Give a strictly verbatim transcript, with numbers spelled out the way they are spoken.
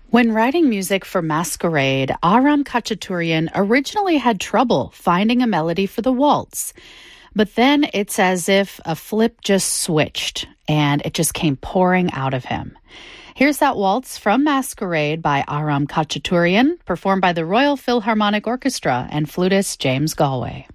When writing music for Masquerade, Aram Khachaturian originally had trouble finding a melody for the waltz. But then it's as if a flip just switched and it just came pouring out of him. Here's that waltz from Masquerade by Aram Khachaturian, performed by the Royal Philharmonic Orchestra and flutist James Galway.